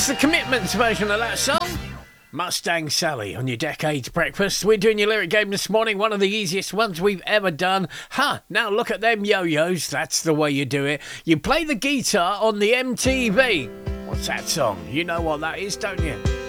That's the Commitments version of that song. Mustang Sally on your Decades Breakfast. We're doing your lyric game this morning, one of the easiest ones we've ever done. Now look at them yo-yos, that's the way you do it. You play the guitar on the MTV. What's that song? You know what that is, don't you?